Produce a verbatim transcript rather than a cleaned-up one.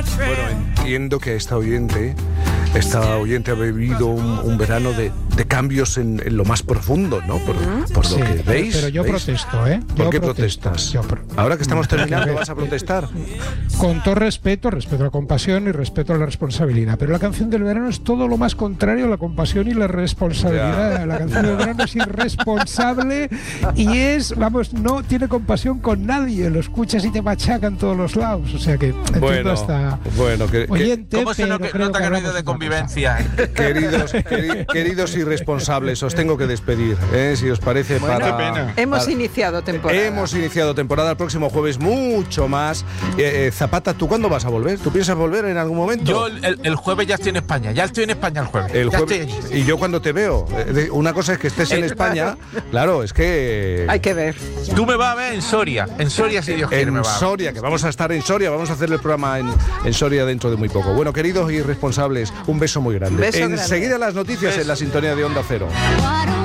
Bueno, entiendo que esta oyente, esta oyente ha vivido un, un verano de, de cambios en, en lo más profundo, ¿no? Por, por Sí, lo que veis. Pero yo ¿veis? protesto, ¿eh? ¿Por Yo qué protesto, protestas? yo pro- Ahora que estamos terminando, ¿vas a protestar? Con todo respeto, respeto a la compasión y respeto a la responsabilidad. Pero la canción del verano es todo lo más contrario a la compasión y la responsabilidad. Ya. La canción del verano es irresponsable y es, vamos, no tiene compasión con nadie. Lo escuchas y te machacan todos los lados. O sea que entiendo Bueno, hasta bueno, que, que- oyente, ¿Cómo se pero no- que- creo nota que no ha hablamos ido de otra cosa. convivencia? queridos, queri- queridos irresponsables, os tengo que despedir, ¿eh? Si os parece, Bueno, para... qué pena. Hemos para- iniciado temporada. Hemos iniciado temporada, el próximo jueves mucho más. Eh, eh, Zapata, ¿tú cuándo vas a volver? ¿Tú piensas volver en algún momento? Yo el, el- el jueves ya estoy en España, ya estoy en España el jueves. El ya jueves, estoy allí. y yo cuando te veo, eh, de- una cosa es que estés en Eh, España, claro, es que Hay que ver. Tú me vas a ver en Soria, en Soria si Dios quiere me en va a ver. Soria, que vamos a estar en Soria, vamos a hacer el programa en, en Soria dentro de muy poco. Bueno, queridos irresponsables, un beso muy grande. Beso grande. Enseguida las noticias en la sintonía de Onda Cero. What